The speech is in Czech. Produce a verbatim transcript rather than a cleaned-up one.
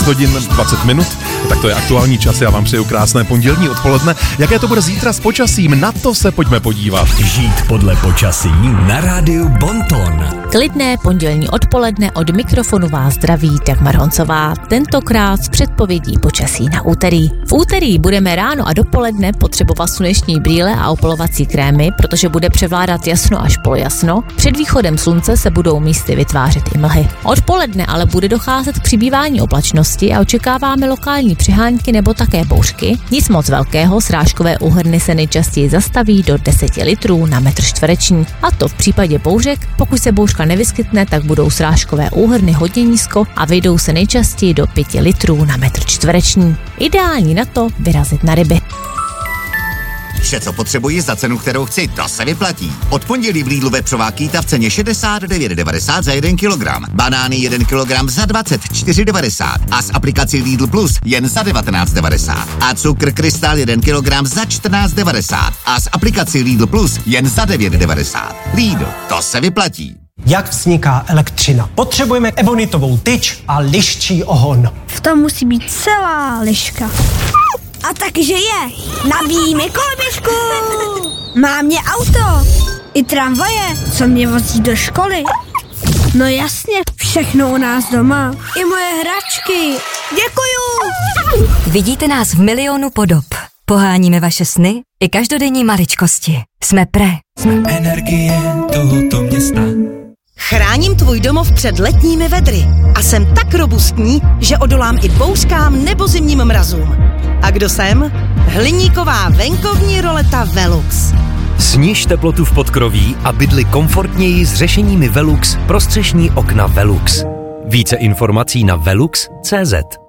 hodin dvacet minut, tak to je aktuální čas. Já vám přeju krásné pondělní odpoledne. Jaké to bude zítra s počasím? Na to se pojďme podívat. Žít podle počasí na rádiu Bonton. Klidné pondělní odpoledne, od mikrofonu vás zdraví Dagmar Honcová, tentokrát s předpovědí počasí na úterý. V úterý budeme ráno a dopoledne potřebovat sluneční brýle a opalovací krémy, protože bude převládat jasno až polojasno. Před východem slunce se budou místy vytvářet i mlhy. Odpoledne ale bude docházet k přibývání oblačnosti a očekáváme lokální přihánky nebo také bouřky. Nic moc velkého, srážkové úhrny se nejčastěji zastaví do deset litrů na metr čtvereční. A to v případě bouřek. Pokud se bouřka nevyskytne, tak budou srážkové úhrny hodně nízko a vejdou se nejčastěji do pět litrů na metr čtvereční. Ideální na to vyrazit na ryby. Vše, co potřebuji za cenu, kterou chci, to se vyplatí. Od pondělí v Lidlu vepřová kýta v ceně šedesát devět devadesát za jeden kilogram. Banány jeden kilogram za dvacet čtyři devadesát a s aplikací Lidl Plus jen za devatenáct devadesát. A cukr Krystal jeden kilogram za čtrnáct devadesát a s aplikací Lidl Plus jen za devět devadesát. Lidl, to se vyplatí. Jak vzniká elektřina? Potřebujeme ebonitovou tyč a liščí ohon. V tom musí být celá liška. A takže je, nabíjíme koloběžku. Má mě auto, i tramvaje, co mě vozí do školy. No jasně, všechno u nás doma, i moje hračky. Děkuju. Vidíte nás v milionu podob. Poháníme vaše sny i každodenní maličkosti. Jsme Pre. Jsme energie tohoto města. Chráním tvůj domov před letními vedry a jsem tak robustní, že odolám i bouřkám nebo zimním mrazům. A kdo jsem? Hliníková venkovní roleta Velux. Sniž teplotu v podkroví a bydli komfortněji s řešeními Velux pro střešní okna Velux. Více informací na velux tečka cé zet.